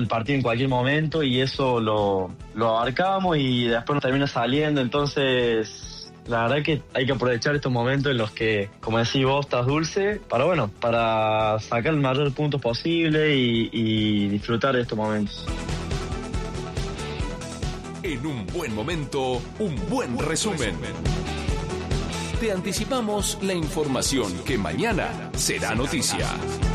el partido en cualquier momento y eso lo abarcamos y después nos termina saliendo. Entonces, la verdad que hay que aprovechar estos momentos en los que, como decís vos, estás dulce para sacar el mayor puntos posible y disfrutar de estos momentos. En un buen momento, un buen resumen. Te anticipamos la información que mañana será noticia.